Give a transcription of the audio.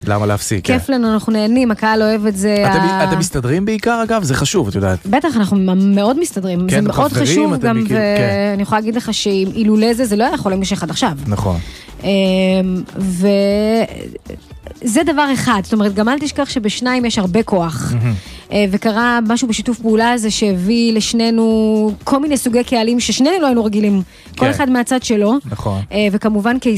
למה להפסיק? כיף לנו, אנחנו נהנים, הקהל אוהב את זה. אתם מסתדרים בעיקר, אגב? זה חשוב, את יודעת. בטח, אנחנו מאוד מסתדרים. זה מאוד חשוב גם, ואני יכולה להגיד לך שאילולא זה לא היה יכול להמשיך עד עכשיו. נכון. זה דבר אחד, זאת אומרת, גם אל תשכח שבשניים יש הרבה כוח, וקרה משהו בשיתוף פעולה הזה שהביא לשנינו כל מיני סוגי קהלים ששנינו לא היינו רגילים, כל אחד מהצד שלו, וכמובן